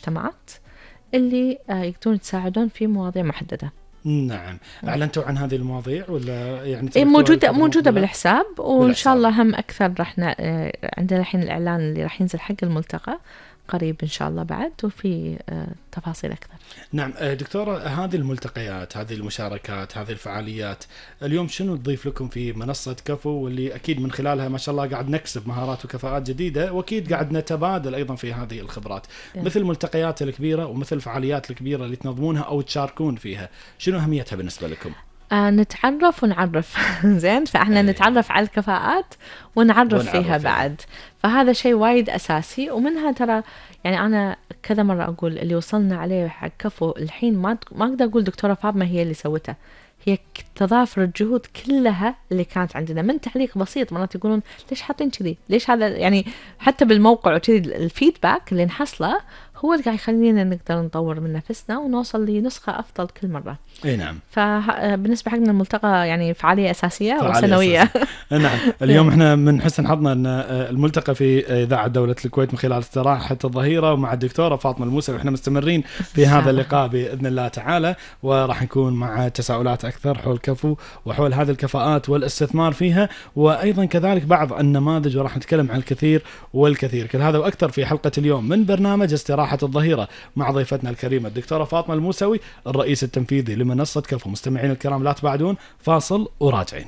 المجتمعات اللي يقدرون يتساعدون في مواضيع محددة. نعم. أعلنتوا عن هذه المواضيع ولا يعني موجودة بالحساب، وإن شاء الله هم أكثر عندنا الحين الإعلان اللي راح ينزل حق الملتقى قريب إن شاء الله بعد، وفي تفاصيل أكثر. نعم دكتورة، هذه الملتقيات، هذه المشاركات، هذه الفعاليات اليوم شنو تضيف لكم في منصة كفو، واللي أكيد من خلالها ما شاء الله قاعد نكسب مهارات وكفاءات جديدة، وأكيد قاعد نتبادل أيضا في هذه الخبرات مثل الملتقيات الكبيرة ومثل الفعاليات الكبيرة اللي تنظمونها أو تشاركون فيها، شنو أهميتها بالنسبة لكم؟ نتعرف ونعرف زين، فإحنا نتعرف على الكفاءات ونعرف فيها بعد، فهذا شيء وايد أساسي. ومنها ترى يعني أنا كذا مرة أقول اللي وصلنا عليه حق كفو الحين ما أقدر أقول دكتورة فاطمة هي اللي سوته، هي تضافر الجهود كلها اللي كانت عندنا، من تعليق بسيط مرات يقولون ليش حاطين كذي، ليش هذا، يعني حتى بالموقع وكذي الفيدباك اللي نحصله هو اللي قاعد يخلينا نقدر نطور من نفسنا ونوصل لنسخة أفضل كل مرة. اي نعم. فبالنسبة حقنا الملتقى يعني فعالية أساسية وسنوية. نعم. اليوم احنا من حسن حظنا أن الملتقى في إذاعة دولة الكويت من خلال استراحة الظهيرة ومع الدكتورة فاطمة الموسوي، واحنا مستمرين في هذا اللقاء بإذن الله تعالى، وراح نكون مع تساؤلات أكثر حول كفو وحول هذه الكفاءات والاستثمار فيها، وأيضا كذلك بعض النماذج، وراح نتكلم عن الكثير والكثير. كل هذا وأكثر في حلقة اليوم من برنامج استراحة الظهيرة مع ضيفتنا الكريمة الدكتورة فاطمة الموسوي الرئيس التنفيذي لمنصة كفو. مستمعين الكرام لا تبعدون، فاصل وراجعين.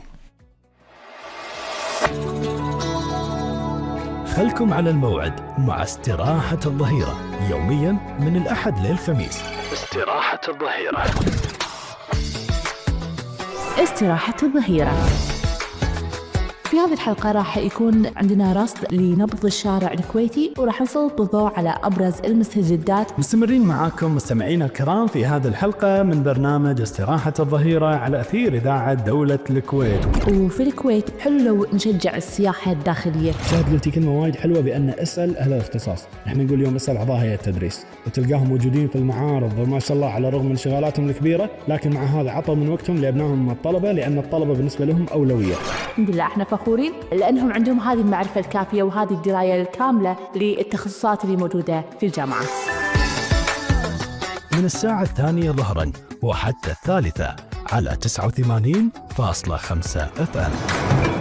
خلكم على الموعد مع استراحة الظهيرة يوميا من الأحد للخميس. استراحة الظهيرة. استراحة الظهيرة. في هذه الحلقة راح يكون عندنا رصد لنبض الشارع الكويتي، وراح نسلط الضوء على أبرز المستجدات. مستمرين معاكم مستمعينا الكرام في هذه الحلقة من برنامج استراحة الظهيرة على أثير إذاعة دولة الكويت. وفي الكويت حلو لو نشجع السياحة الداخلية. شاهد قلتي كلمة وايد حلوة بأن اسأل أهل الاختصاص. احنا نقول اليوم اسأل أعضاء هيئة التدريس، وتلقاهم موجودين في المعارض وما شاء الله على الرغم من انشغالاتهم الكبيرة، لكن مع هذا عطوا من وقتهم لأبنائهم الطلبة، لأن الطلبة بالنسبة لهم أولوية. الحمد لله احنا فخورين لأنهم عندهم هذه المعرفة الكافية وهذه الدراية الكاملة للتخصصات اللي موجودة في الجامعة. من الساعة 2 ظهرا وحتى 3 على 89.5 FM.